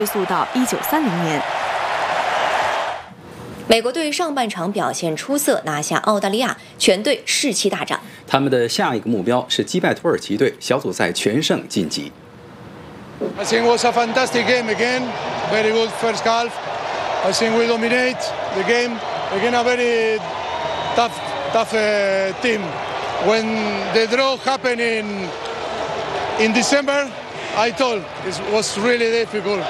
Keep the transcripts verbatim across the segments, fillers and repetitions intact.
追溯到一九三零年。 美国队上半场表现出色，拿下澳大利亚，全队士气大涨。 他们的下一个目标是击败土耳其队，小组赛全胜晋级。 I think it was a fantastic game again. Very good first half. I think we dominate the game. Again, a very tough, tough uh, team. When the draw happened in in December, I thought it was really difficult.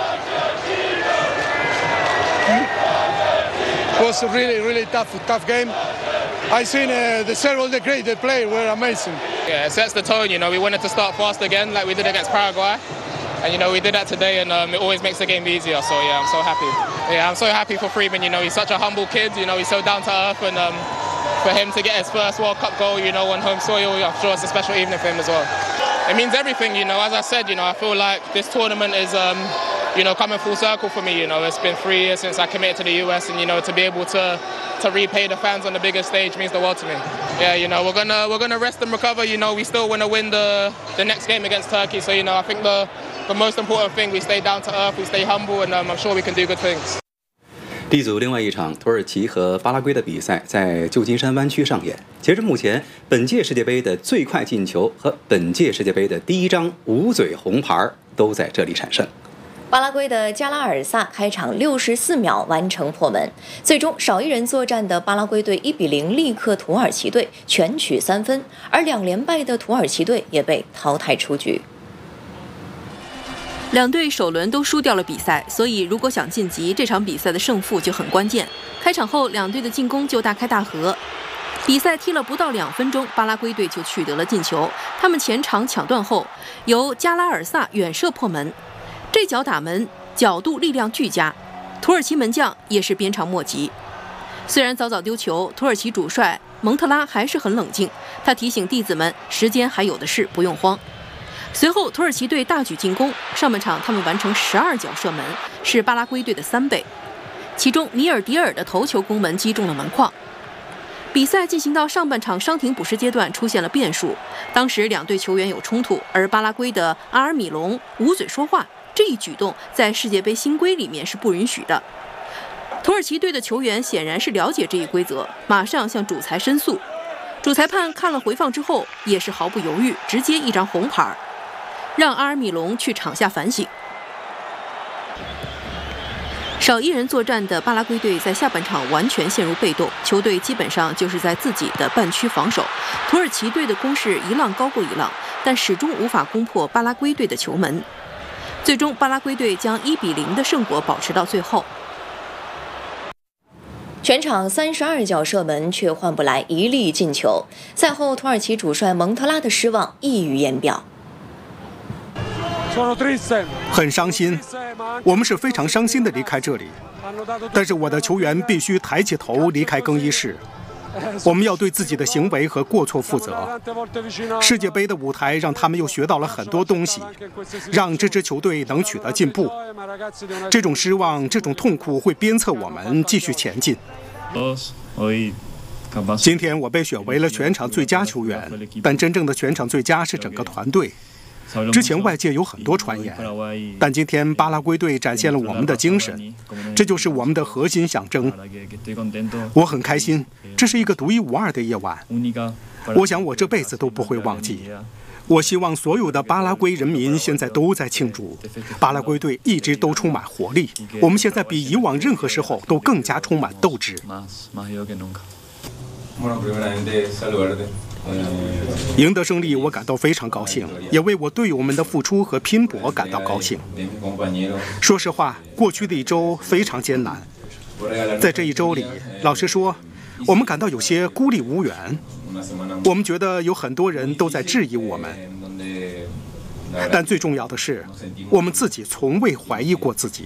It was a really, really tough, tough game. I seen uh, the several the great the players were amazing. Yeah, it sets the tone. You know, we wanted to start fast again, like we did against Paraguay, and you know we did that today, and um, it always makes the game easier. So yeah, I'm so happy. Yeah, I'm so happy for Freeman. You know, he's such a humble kid. You know, he's so down to earth, and um, for him to get his first World Cup goal, you know, on home soil, I'm sure it's a special evening for him as well. It means everything. You know, as I said, you know, I feel like this tournament is. Um, You know, coming full circle for me. You know, it's been three years since I committed to the U S, and you know, to be able to to repay the fans on the biggest stage means the world to me. Yeah, you know, we're gonna we're gonna rest and recover. You know, we still want to win the the next game against Turkey. So you know, I think the the most important thing, we stay down to earth, we stay humble, and um, I'm sure we can do good things. D 组另外一场土耳其和巴拉圭的比赛在旧金山湾区上演。截至目前，本届世界杯的最快进球和本届世界杯的第一张捂嘴红牌都在这里产生。 巴拉圭的加拉尔萨开场六十四秒完成破门，最终少一人作战的巴拉圭队一比零力克土耳其队，全取三分，而两连败的土耳其队也被淘汰出局。 两队首轮都输掉了比赛，所以如果想晋级，这场比赛的胜负就很关键。开场后，两队的进攻就大开大合。比赛踢了不到两分钟，巴拉圭队就取得了进球。他们前场抢断后，由加拉尔萨远射破门。这脚打门角度力量俱佳，土耳其门将也是鞭长莫及。虽然早早丢球，土耳其主帅蒙特拉还是很冷静，他提醒弟子们时间还有的是，不用慌。随后土耳其队大举进攻，上半场他们完成十二脚射门，是巴拉圭队的三倍，其中尼尔迪尔的头球攻门击中了门框。比赛进行到上半场伤停补时阶段出现了变数，当时两队球员有冲突，而巴拉圭的阿尔米隆捂嘴说话，这一举动在世界杯新规里面是不允许的。土耳其队的球员显然是了解这一规则，马上向主裁申诉。主裁判看了回放之后，也是毫不犹豫，直接一张红牌，让阿尔米隆去场下反省。少一人作战的巴拉圭队在下半场完全陷入被动，球队基本上就是在自己的半区防守。土耳其队的攻势一浪高过一浪，但始终无法攻破巴拉圭队的球门。最终，巴拉圭队将一比零的胜果保持到最后。 全场三十二脚射门，却换不来一粒进球。赛后，土耳其主帅蒙特拉的失望溢于言表。 很伤心，我们是非常伤心的离开这里，但是我的球员必须抬起头离开更衣室。我们要对自己的行为和过错负责。世界杯的舞台让他们又学到了很多东西，让这支球队能取得进步。这种失望，这种痛苦会鞭策我们继续前进。今天我被选为了全场最佳球员，但真正的全场最佳是整个团队。之前外界有很多传言，但今天巴拉圭队展现了我们的精神，这就是我们的核心象征。我很开心，这是一个独一无二的夜晚，我想我这辈子都不会忘记。我希望所有的巴拉圭人民现在都在庆祝，巴拉圭队一直都充满活力，我们现在比以往任何时候都更加充满斗志。赢得胜利，我感到非常高兴，也为我队友们的付出和拼搏感到高兴。说实话，过去的一周非常艰难，在这一周里，老实说，我们感到有些孤立无援。我们觉得有很多人都在质疑我们，但最重要的是，我们自己从未怀疑过自己。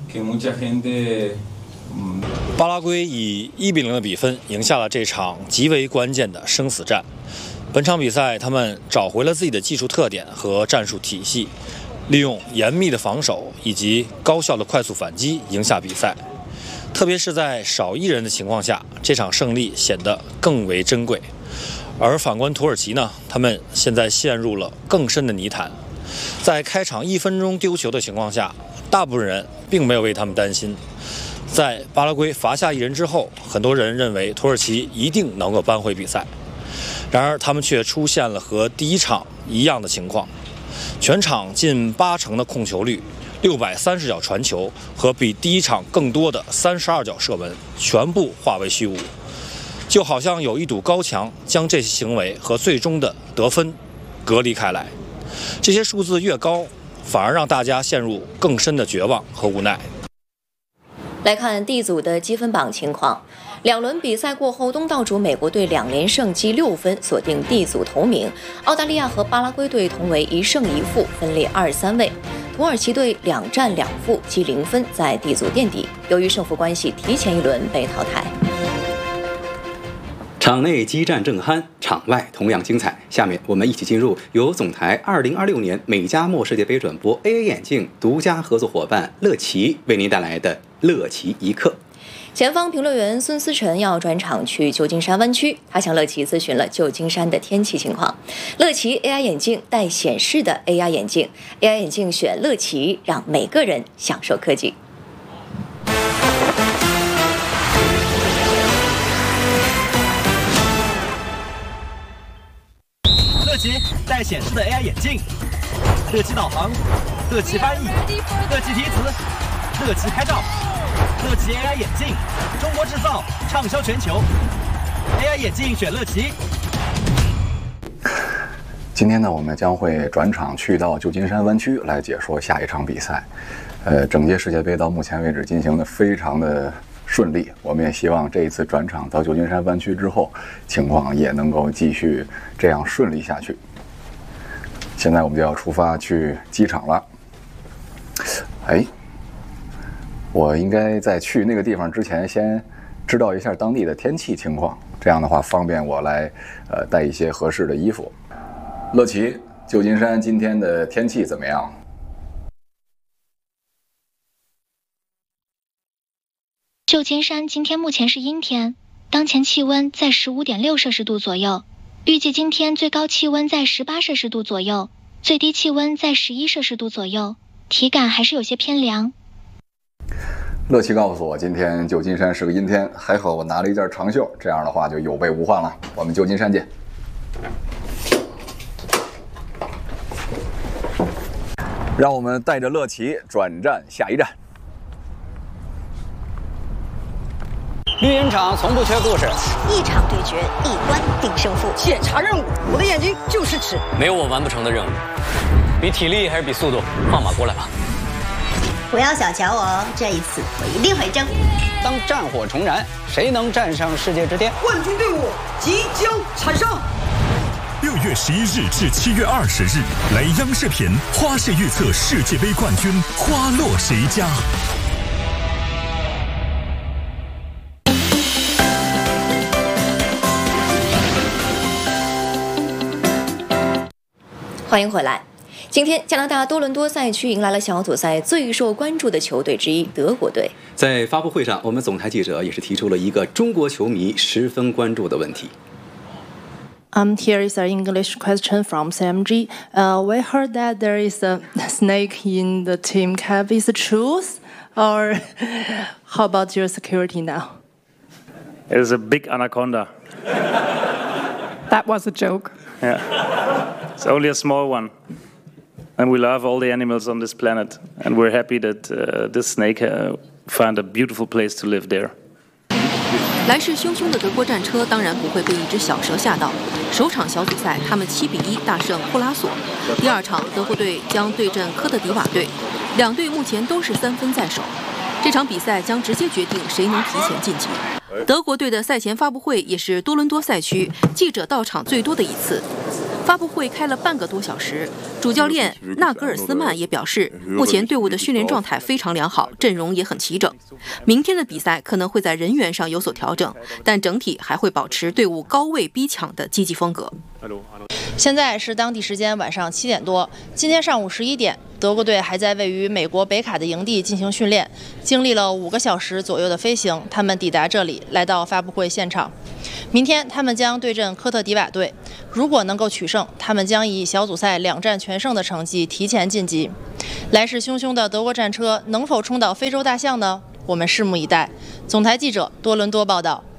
巴拉圭以一比零的比分赢下了这场极为关键的生死战。本场比赛，他们找回了自己的技术特点和战术体系，利用严密的防守以及高效的快速反击赢下比赛。特别是在少一人的情况下，这场胜利显得更为珍贵。而反观土耳其呢，他们现在陷入了更深的泥潭。在开场一分钟丢球的情况下， 大部分人并没有为他们担心。在巴拉圭罚下一人之后，很多人认为土耳其一定能够扳回比赛，然而他们却出现了和第一场一样的情况，全场近八成的控球率。六百三十脚传球和比第一场更多的三十二脚射门全部化为虚无，就好像有一堵高墙将这些行为和最终的得分隔离开来。这些数字越高，反而让大家陷入更深的绝望和无奈。 来看 D 组的积分榜情况。两轮比赛过后，东道主美国队两连胜积六分，锁定 D 组头名。澳大利亚和巴拉圭队同为一胜一负，分列二三位。土耳其队两战两负，积零分，在 D 组垫底。由于胜负关系，提前一轮被淘汰。 场内激战正酣，场外同样精彩。下面我们一起进入由总台二零二六年美加墨世界杯转播 A A 眼镜独家合作伙伴乐奇为您带来的乐奇一刻。 前方评论员孙思辰要转场去旧金山湾区，他向乐奇咨询了旧金山的天气情况。乐奇 A I 眼镜带显示的 A I 眼镜 ，A I 眼镜选乐奇，让每个人享受科技。 乐奇带显示的 A I 眼镜，乐奇导航，乐奇翻译，乐奇提词，乐奇拍照。乐奇 A I 眼镜，中国制造，畅销全球。A I 眼镜选乐奇。 今天呢，我们将会转场去到旧金山湾区来解说下一场比赛。呃，整届世界杯到目前为止进行的非常的顺利，我们也希望这一次转场到旧金山湾区之后，情况也能够继续这样顺利下去。现在我们就要出发去机场了。哎。我应该在去那个地方之前，先知道一下当地的天气情况，这样的话方便我来呃带一些合适的衣服。乐奇，旧金山今天的天气怎么样？ 旧金山今天目前是阴天，当前气温在十五点六摄氏度左右，预计今天最高气温在十八摄氏度左右，最低气温在十一摄氏度左右，体感还是有些偏凉。 乐奇告诉我，今天旧金山是个阴天，还好我拿了一件长袖，这样的话就有备无患了。我们旧金山见。让我们带着乐奇转战下一站。 绿茵场从不缺故事， 一场对决，一关定胜负。 检查任务，我的眼睛就是尺，没有我完不成的任务。比体力还是比速度？放马过来吧！ 不要小瞧我哦，这一次我一定会争。 当战火重燃，谁能站上世界之巅？ 冠军队伍即将产生。 六月十一日至七月二十日，来央视频花式预测世界杯冠军花落谁家。 欢迎回来。今天，加拿大多伦多赛区迎来了小组赛最受关注的球队之一——德国队。 在发布会上，我们总台记者也是提出了一个中国球迷十分关注的问题。 Um, here is an English question from C M G. Uh, we heard that there is a snake in the team cap. Is it true? Or how about your security now? It is a big anaconda. That was a joke. Yeah. It's only a small one. And we love all the animals on this planet. And we're happy that uh, this snake uh, found a beautiful place to live there. 来势汹汹的德国战车当然不会被一只小蛇吓到。首场小组赛，他们七比一大胜布拉索。第二场，德国队将对阵科特迪瓦队，两队目前都是三分在手。这场比赛将直接决定谁能提前晋级。德国队的赛前发布会也是多伦多赛区记者到场最多的一次。发布会开了半个多小时，主教练纳格尔斯曼也表示，目前队伍的训练状态非常良好，阵容也很齐整。明天的比赛可能会在人员上有所调整，但整体还会保持队伍高位逼抢的积极风格。 现在是当地时间晚上七点多，今天上午十一点，德国队还在位于美国北卡的营地进行训练，经历了五个小时左右的飞行，他们抵达这里，来到发布会现场。 明天他们将对阵科特迪瓦队，如果能够取胜，他们将以小组赛两战全胜的成绩提前晋级。来势汹汹的德国战车能否冲倒非洲大象呢？我们拭目以待。总台记者多伦多报道。